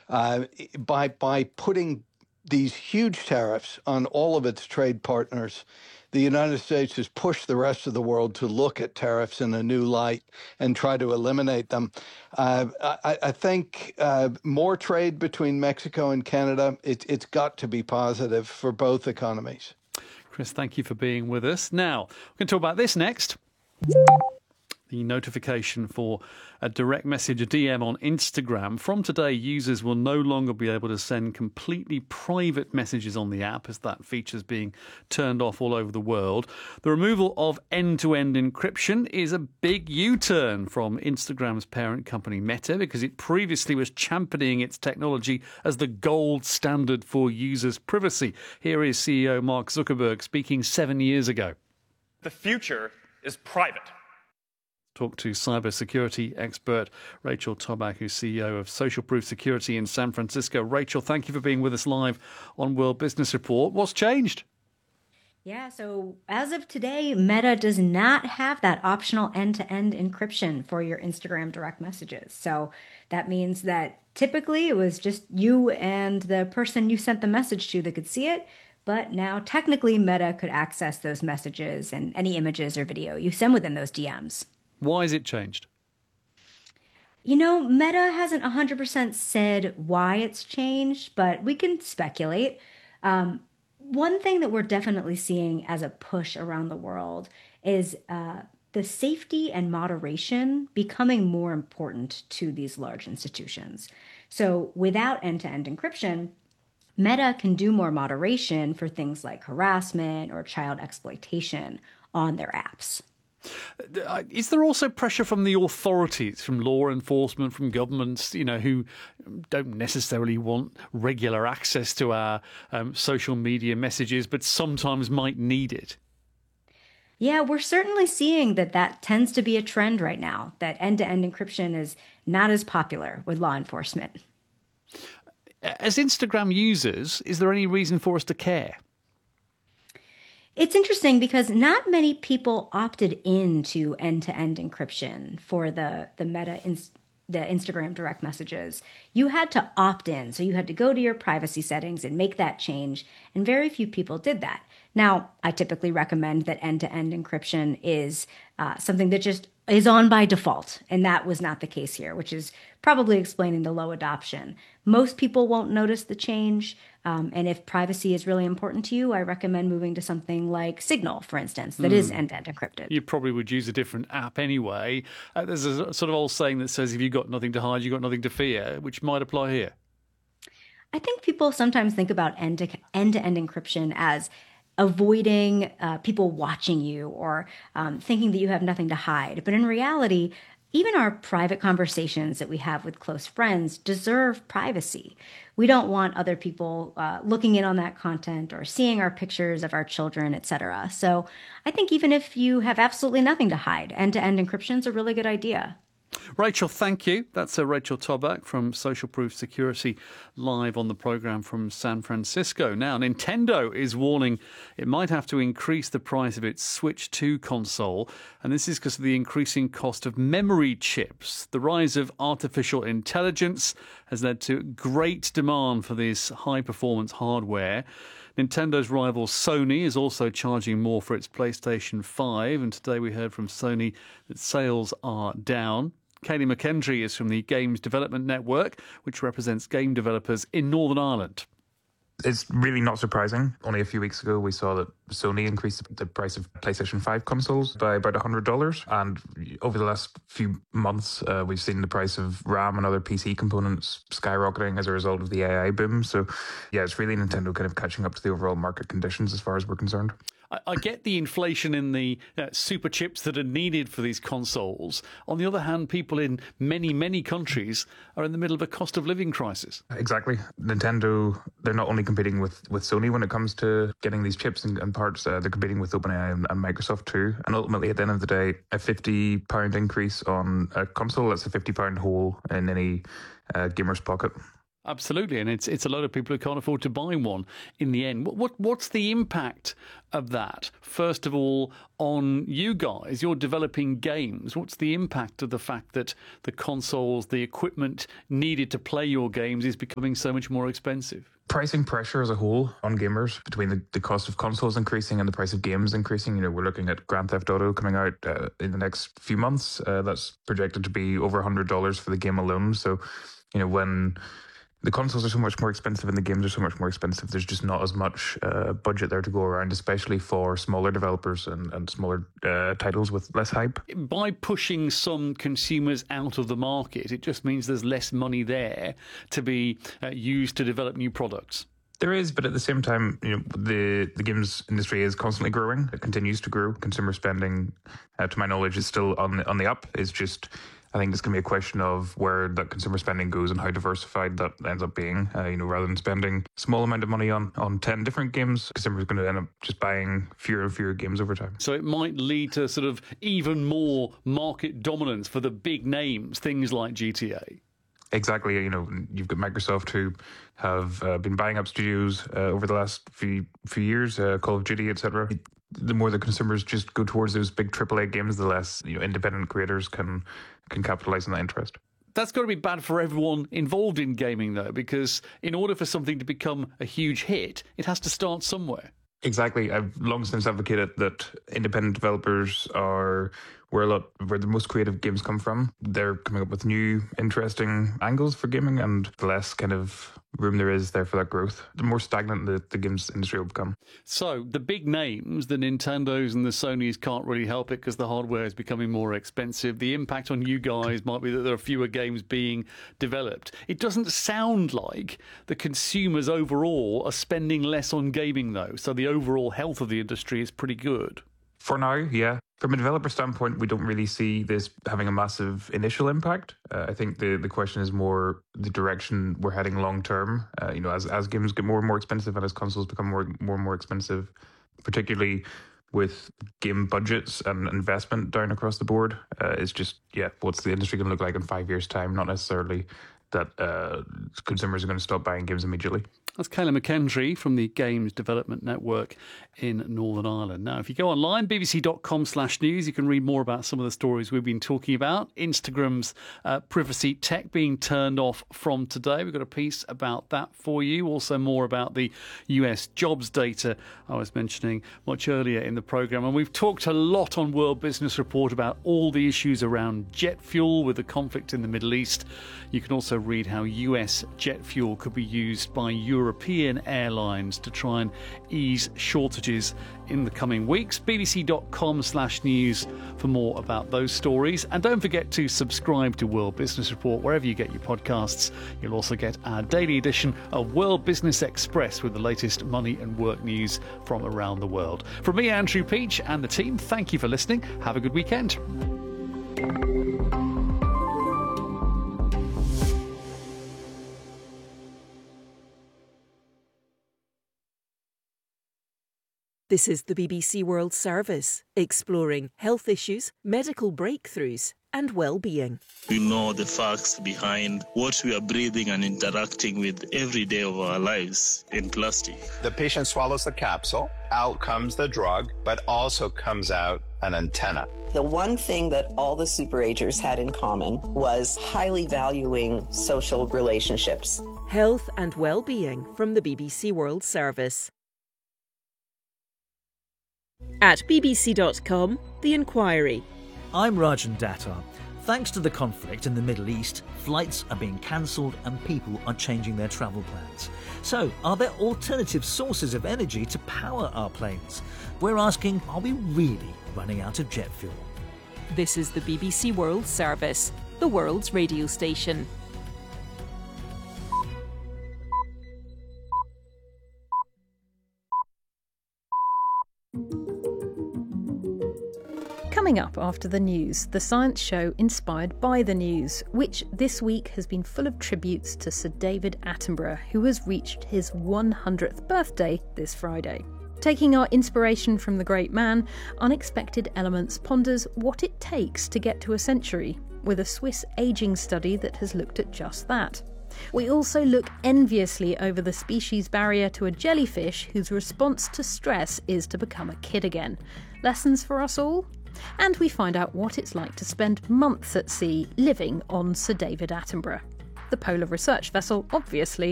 by putting these huge tariffs on all of its trade partners. The United States has pushed the rest of the world to look at tariffs in a new light and try to eliminate them. I think more trade between Mexico and Canada, it's got to be positive for both economies. Chris, thank you for being with us. Now, we're going to talk about this next. The notification for a direct message, a DM on Instagram. From today, users will no longer be able to send completely private messages on the app, as that feature is being turned off all over the world. The removal of end-to-end encryption is a big U-turn from Instagram's parent company Meta, because it previously was championing its technology as the gold standard for users' privacy. Here is CEO Mark Zuckerberg speaking 7 years ago. The future is private. Talk to cybersecurity expert Rachel Toback, who's CEO of Social Proof Security in San Francisco. Rachel, thank you for being with us live on World Business Report. What's changed? Yeah, so as of today, Meta does not have that optional end-to-end encryption for your Instagram direct messages. So that means that typically it was just you and the person you sent the message to that could see it. But now technically Meta could access those messages and any images or video you send within those DMs. Why has it changed? Meta hasn't 100% said why it's changed, but we can speculate. One thing that we're definitely seeing as a push around the world is the safety and moderation becoming more important to these large institutions. So without end-to-end encryption, Meta can do more moderation for things like harassment or child exploitation on their apps. Is there also pressure from the authorities, from law enforcement, from governments, who don't necessarily want regular access to our social media messages, but sometimes might need it? Yeah, we're certainly seeing that tends to be a trend right now, that end-to-end encryption is not as popular with law enforcement. As Instagram users, is there any reason for us to care? It's interesting because not many people opted into end-to-end encryption for the Instagram direct messages. You had to opt in, so you had to go to your privacy settings and make that change, and very few people did that. Now, I typically recommend that end-to-end encryption is something that just is on by default, and that was not the case here, which is probably explaining the low adoption. Most people won't notice the change, and if privacy is really important to you, I recommend moving to something like Signal, for instance, that is end-to-end encrypted. You probably would use a different app anyway. There's a sort of old saying that says if you've got nothing to hide, you've got nothing to fear, which might apply here. I think people sometimes think about end-to-end encryption as avoiding people watching you or thinking that you have nothing to hide. But in reality, even our private conversations that we have with close friends deserve privacy. We don't want other people looking in on that content or seeing our pictures of our children, etc. So I think even if you have absolutely nothing to hide, end-to-end encryption is a really good idea. Rachel, thank you. That's Rachel Toback from Social Proof Security, live on the programme from San Francisco. Now, Nintendo is warning it might have to increase the price of its Switch 2 console, and this is because of the increasing cost of memory chips. The rise of artificial intelligence has led to great demand for this high-performance hardware. Nintendo's rival Sony is also charging more for its PlayStation 5, and today we heard from Sony that sales are down. Kayleigh McKendry is from the Games Development Network, which represents game developers in Northern Ireland. It's really not surprising. Only a few weeks ago, we saw that Sony increased the price of PlayStation 5 consoles by about $100. And over the last few months, we've seen the price of RAM and other PC components skyrocketing as a result of the AI boom. So, yeah, it's really Nintendo kind of catching up to the overall market conditions as far as we're concerned. I get the inflation in the super chips that are needed for these consoles. On the other hand, people in many, many countries are in the middle of a cost of living crisis. Exactly. Nintendo, they're not only competing with Sony when it comes to getting these chips and parts, they're competing with OpenAI and Microsoft too. And ultimately, at the end of the day, a £50 increase on a console, that's a £50 hole in any gamer's pocket. Absolutely, and it's a lot of people who can't afford to buy one in the end. What's the impact of that? First of all, on you guys, you're developing games. What's the impact of the fact that the consoles, the equipment needed to play your games is becoming so much more expensive? Pricing pressure as a whole on gamers between the cost of consoles increasing and the price of games increasing. We're looking at Grand Theft Auto coming out in the next few months. That's projected to be over $100 for the game alone. So, when the consoles are so much more expensive and the games are so much more expensive, there's just not as much budget there to go around, especially for smaller developers and smaller titles with less hype. By pushing some consumers out of the market, it just means there's less money there to be used to develop new products. There is, but at the same time, the games industry is constantly growing. It continues to grow. Consumer spending, to my knowledge, is still on the up. It's just, I think it's going to be a question of where that consumer spending goes and how diversified that ends up being. Rather than spending a small amount of money on 10 different games, consumers are going to end up just buying fewer and fewer games over time. So it might lead to sort of even more market dominance for the big names, things like GTA. Exactly. You've got Microsoft who have been buying up studios over the last few years, Call of Duty, etc. The more the consumers just go towards those big AAA games, the less independent creators can capitalize on that interest. That's got to be bad for everyone involved in gaming, though, because in order for something to become a huge hit, it has to start somewhere. Exactly. I've long since advocated that independent developers are where the most creative games come from. They're coming up with new, interesting angles for gaming, and the less kind of room there is there for that growth, the more stagnant the games industry will become. So the big names, the Nintendos and the Sonys, can't really help it because the hardware is becoming more expensive. The impact on you guys might be that there are fewer games being developed. It doesn't sound like the consumers overall are spending less on gaming, though. So the overall health of the industry is pretty good. For now, yeah. From a developer standpoint, we don't really see this having a massive initial impact. I think the question is more the direction we're heading long term. As games get more and more expensive and as consoles become more and more expensive, particularly with game budgets and investment down across the board, it's just, what's the industry going to look like in 5 years' time? Not necessarily that consumers are going to stop buying games immediately. That's Kayla McKendry from the Games Development Network in Northern Ireland. Now, if you go online, bbc.com/news, you can read more about some of the stories we've been talking about. Instagram's privacy tech being turned off from today. We've got a piece about that for you. Also more about the US jobs data I was mentioning much earlier in the programme. And we've talked a lot on World Business Report about all the issues around jet fuel with the conflict in the Middle East. You can also read how US jet fuel could be used by European airlines to try and ease shortages in the coming weeks. bbc.com/news for more about those stories. And don't forget to subscribe to World Business Report wherever you get your podcasts. You'll also get our daily edition of World Business Express with the latest money and work news from around the world. From me, Andrew Peach, and the team, thank you for listening. Have a good weekend. This is the BBC World Service, exploring health issues, medical breakthroughs and well-being. We know the facts behind what we are breathing and interacting with every day of our lives in plastic. The patient swallows the capsule, out comes the drug, but also comes out an antenna. The one thing that all the superagers had in common was highly valuing social relationships. Health and well-being from the BBC World Service. At bbc.com, The Inquiry. I'm Rajan Datar. Thanks to the conflict in the Middle East, flights are being cancelled and people are changing their travel plans. So, are there alternative sources of energy to power our planes? We're asking, are we really running out of jet fuel? This is the BBC World Service, the world's radio station. Coming up after the news, the science show inspired by the news, which this week has been full of tributes to Sir David Attenborough, who has reached his 100th birthday this Friday. Taking our inspiration from the great man, Unexpected Elements ponders what it takes to get to a century, with a Swiss ageing study that has looked at just that. We also look enviously over the species barrier to a jellyfish whose response to stress is to become a kid again. Lessons for us all? And we find out what it's like to spend months at sea living on Sir David Attenborough. The polar research vessel, obviously,